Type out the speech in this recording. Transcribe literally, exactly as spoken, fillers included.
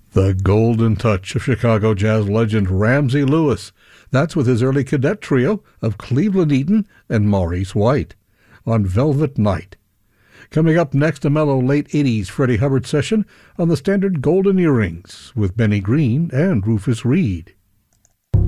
The golden touch of Chicago jazz legend Ramsey Lewis. That's with his early cadet trio of Cleveland Eaton and Maurice White on Velvet Night. Coming up next, a mellow late eighties Freddie Hubbard session on the standard Golden Earrings with Benny Green and Rufus Reid.